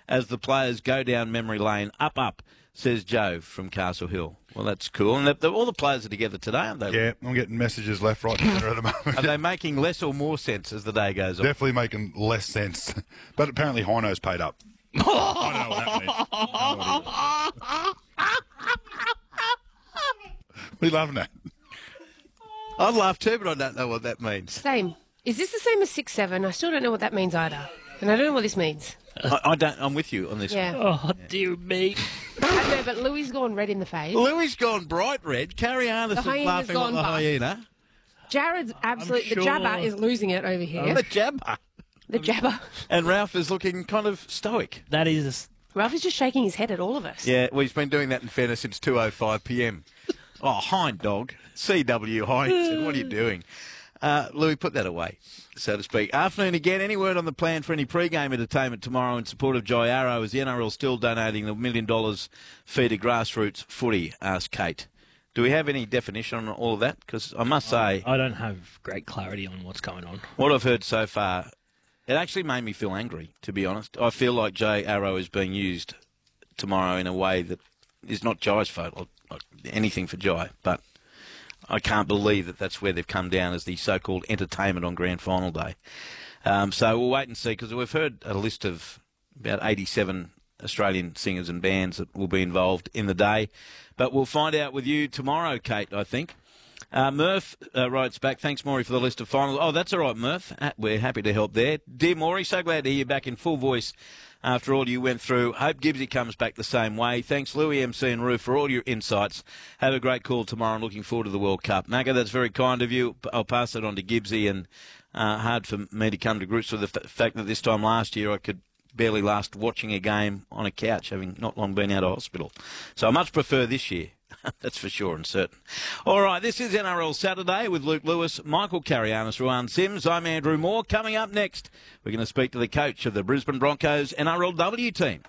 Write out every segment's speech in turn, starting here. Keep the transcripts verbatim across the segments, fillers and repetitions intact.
as the players go down memory lane. Up, up, says Joe from Castle Hill. Well, that's cool. And the, the, all the players are together today, aren't they? Yeah, I'm getting messages left, right, and centre at the moment. Are they making less or more sense as the day goes on? Definitely making less sense. But apparently Hino's paid up. I don't know what that means. What are you laughing at? I'd laugh too, but I don't know what that means. Same. Is this the same as six seven? I still don't know what that means either. And I don't know what this means. I, I don't. I'm with you on this Yeah. one. Oh, dear me. I know, but Louis gone red in the face. Louis gone bright red. Carrie Anderson's hyena's laughing gone at the bust. hyena. Jared's absolutely... sure- The jabber is losing it over here. The jabber. The jabber. And Ralph is looking kind of stoic. That is... Ralph is just shaking his head at all of us. Yeah, well, he's been doing that in fairness since two oh five p m. Oh, hind dog. C W Hindson, what are you doing? Uh, Louis, put that away, so to speak. Afternoon again. Any word on the plan for any pre-game entertainment tomorrow in support of Jai Arrow? Is the N R L still donating the million dollars fee to grassroots footy? Asked Kate. Do we have any definition on all of that? Because I must say, I don't have great clarity on what's going on. what I've heard so far, it actually made me feel angry, to be honest. I feel like Jai Arrow is being used tomorrow in a way that is not Jai's fault, or, or anything for Jai, but I can't believe that that's where they've come down as the so-called entertainment on Grand Final Day. Um, so we'll wait and see, because we've heard a list of about eighty-seven Australian singers and bands that will be involved in the day. But we'll find out with you tomorrow, Kate, I think. Uh, Murph uh, writes back, thanks, Maury, for the list of finals. Oh, that's all right, Murph. Uh, We're happy to help there. Dear Maury, so glad to hear you back in full voice after all you went through. Hope Gibbsy comes back the same way. Thanks, Louis, M C and Roo, for all your insights. Have a great call tomorrow and looking forward to the World Cup. Magga, that's very kind of you. I'll pass it on to Gibbsy, and uh, hard for me to come to grips with the f- fact that this time last year I could barely last watching a game on a couch, having not long been out of hospital. So I much prefer this year. That's for sure and certain. All right, this is N R L Saturday with Luke Lewis, Michael Carianis, Ruan Sims. I'm Andrew Moore. Coming up next, we're going to speak to the coach of the Brisbane Broncos N R L W team.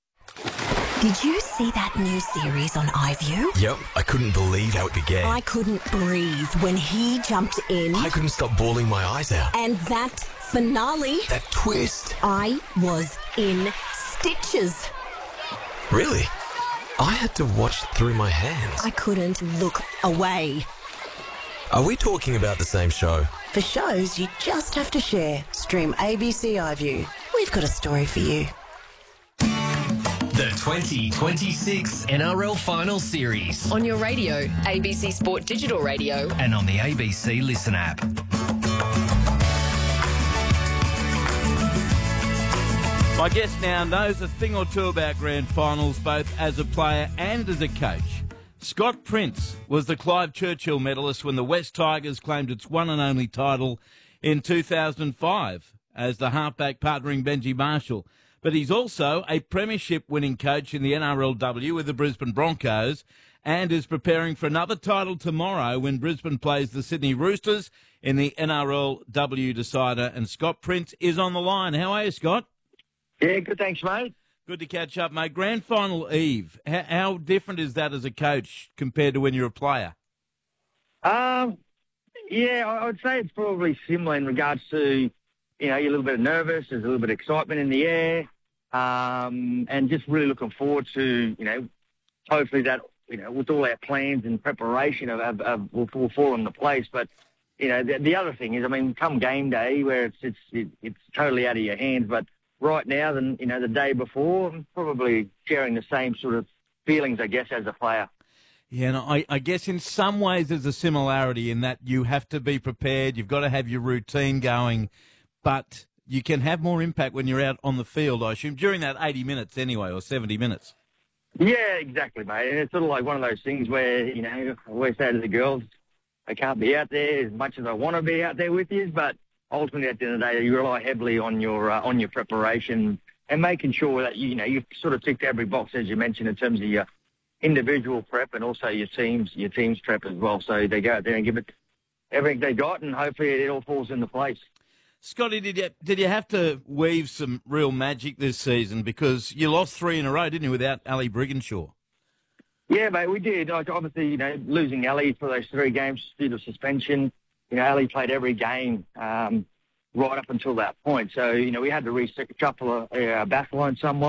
Did you see that new series on iView? Yep, I couldn't believe how it began. I couldn't breathe when he jumped in. I couldn't stop bawling my eyes out. And that finale, That twist. I was in stitches. Really? I had to watch through my hands. I couldn't look away. Are we talking about the same show? For shows you just have to share. Stream A B C iView. We've got a story for you. The twenty twenty-six N R L Final Series. On your radio, A B C Sport Digital Radio. And on the A B C Listen app. My guest now knows a thing or two about grand finals, both as a player and as a coach. Scott Prince was the Clive Churchill medalist when the West Tigers claimed its one and only title in two thousand five as the halfback partnering Benji Marshall. But he's also a premiership-winning coach in the N R L W with the Brisbane Broncos and is preparing for another title tomorrow when Brisbane plays the Sydney Roosters in the N R L W decider. And Scott Prince is on the line. How are you, Scott? Yeah, good, thanks, mate. Good to catch up, mate. Grand Final Eve, how, how different is that as a coach compared to when you're a player? Um, yeah, I would say it's probably similar in regards to, you know, you're a little bit nervous, there's a little bit of excitement in the air, um, and just really looking forward to, you know, hopefully that, you know, with all our plans and preparation of, of, of will, will fall into place. But, you know, the, the other thing is, I mean, come game day where it's it's it, it's totally out of your hands, but right now than, you know, the day before, I'm probably sharing the same sort of feelings, I guess, as a player. Yeah, and I, I guess in some ways there's a similarity in that you have to be prepared, you've got to have your routine going, but you can have more impact when you're out on the field, I assume, during that eighty minutes anyway, or seventy minutes. Yeah, exactly, mate. And it's sort of like one of those things where, you know, I always say to the girls, I can't be out there as much as I want to be out there with you, but ultimately, at the end of the day, you rely heavily on your uh, on your preparation and making sure that you know you've sort of ticked every box, as you mentioned, in terms of your individual prep and also your teams your team's prep as well. So they go out there and give it everything they got, and hopefully it all falls into place. Scotty, did you did you have to weave some real magic this season because you lost three in a row, didn't you, without Ali Brigginshaw? Yeah, mate, we did. Like, obviously, you know, losing Ali for those three games due to suspension. You know, Ali played every game um, right up until that point. So, you know, we had to reshuffle our battle line somewhat.